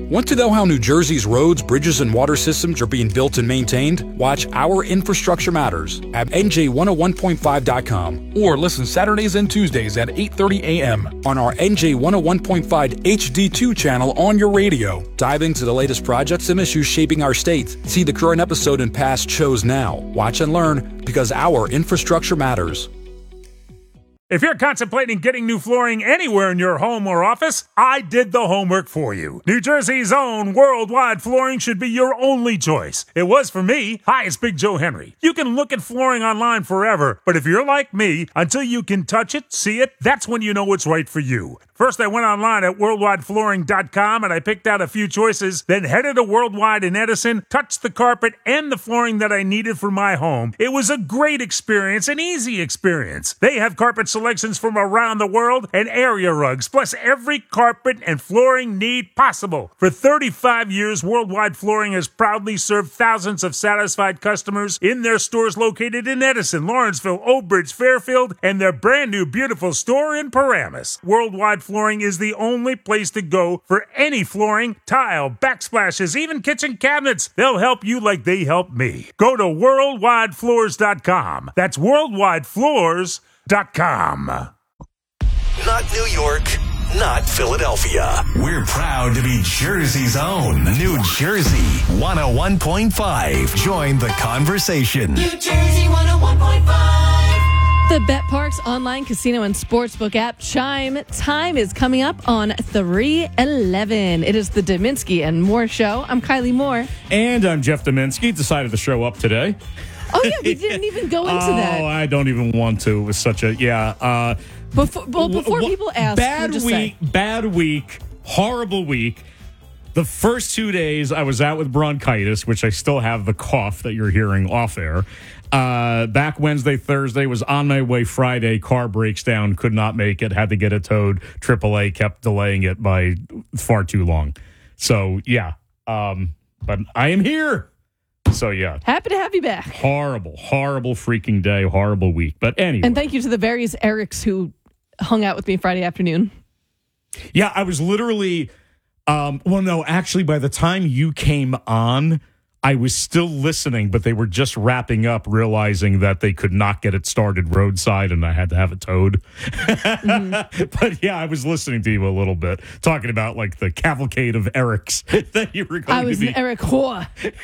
Want to know how New Jersey's roads, bridges, and water systems are being built and maintained? Watch Our Infrastructure Matters at NJ101.5.com or listen Saturdays and Tuesdays at 8:30 a.m. on our NJ101.5 HD2 channel on your radio. Dive into the latest projects and issues shaping our state. See the current episode and past shows now. Watch and learn because our infrastructure matters. If you're contemplating getting new flooring anywhere in your home or office, I did the homework for you. New Jersey's own Worldwide Flooring should be your only choice. It was for me. Hi, it's Big Joe Henry. You can look at flooring online forever, but if you're like me, until you can touch it, see it, that's when you know it's right for you. First, I went online at worldwideflooring.com and I picked out a few choices, then headed to Worldwide in Edison, touched the carpet and the flooring that I needed for my home. It was a great experience, an easy experience. They have carpet selections from around the world and area rugs, plus every carpet and flooring need possible. For 35 years, Worldwide Flooring has proudly served thousands of satisfied customers in their stores located in Edison, Lawrenceville, Oak Bridge, Fairfield, and their brand new beautiful store in Paramus. Worldwide Flooring is the only place to go for any flooring, tile, backsplashes, even kitchen cabinets. They'll help you like they helped me. Go to worldwidefloors.com. That's worldwidefloors.com. Not New York, not Philadelphia. We're proud to be Jersey's own New Jersey 101.5. Join the conversation. New Jersey 101.5. The BetParks online casino and sportsbook app Chime. Time is coming up on 3/11. It is the Dominski and Moore Show. I'm Kylie Moore. And I'm Jeff Dominski. Decided to show up today. Oh, yeah, we didn't even go into that. Oh, I don't even want to. It was such a, Before people ask, bad week, horrible week. The first 2 days I was out with bronchitis, which I still have the cough that you're hearing off air. Back Wednesday, Thursday, was on my way Friday. Car breaks down, could not make it, had to get it towed. AAA kept delaying it by far too long. So, yeah. But I am here. So, yeah. Happy to have you back. Horrible freaking day, horrible week. But anyway. And thank you to the various Erics who hung out with me Friday afternoon. Yeah, I was literally, actually, by the time you came on, I was still listening, but they were just wrapping up, realizing that they could not get it started roadside and I had to have it towed. Mm-hmm. But yeah, I was listening to you a little bit, talking about like the cavalcade of Erics that you were going to be. I was Eric Hoare,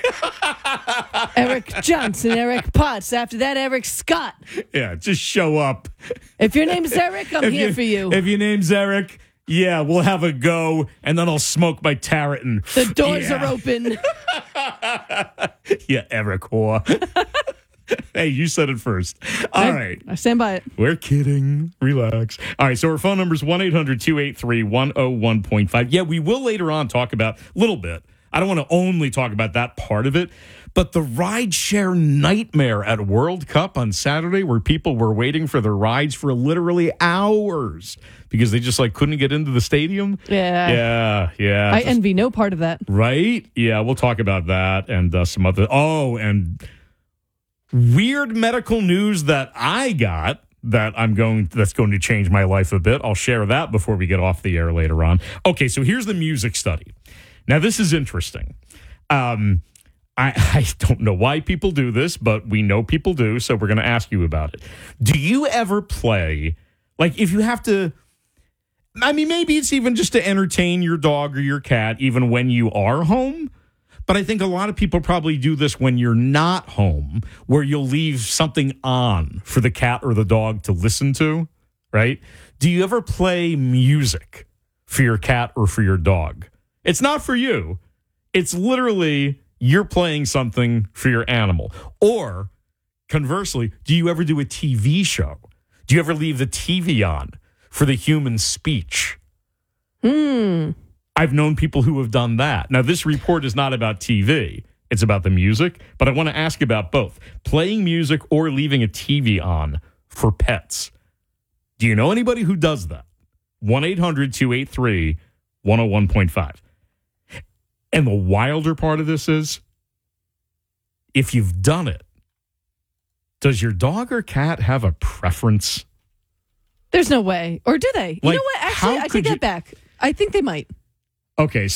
Eric Johnson, Eric Potts. After that, Eric Scott. Yeah, just show up. If your name's Eric, I'm here for you. If your name's Eric, yeah, we'll have a go, and then I'll smoke my Tarleton. The doors are open. Yeah, Eric Hoare. Hey, you said it first. All right. I stand by it. We're kidding. Relax. All right, so our phone number is 1-800-283-101.5. Yeah, we will later on talk about a little bit. I don't want to only talk about that part of it, but the rideshare nightmare at World Cup on Saturday where people were waiting for their rides for literally hours because they just couldn't get into the stadium. Yeah. Yeah. I envy no part of that. Right? Yeah, we'll talk about that and some other. Oh, and weird medical news that I got that's going to change my life a bit. I'll share that before we get off the air later on. Okay, so here's the music study. Now, this is interesting. I don't know why people do this, but we know people do, so we're going to ask you about it. Do you ever play, if you have to, maybe it's even just to entertain your dog or your cat, even when you are home, but I think a lot of people probably do this when you're not home, where you'll leave something on for the cat or the dog to listen to, right? Do you ever play music for your cat or for your dog? It's not for you. It's literally you're playing something for your animal. Or conversely, do you ever do a TV show? Do you ever leave the TV on for the human speech? I've known people who have done that. Now, this report is not about TV. It's about the music. But I want to ask about both. Playing music or leaving a TV on for pets. Do you know anybody who does that? 1-800-283-101.5. And the wilder part of this is, if you've done it, does your dog or cat have a preference? There's no way. Or do they? You know what? Actually, I take that back. I think they might. Okay,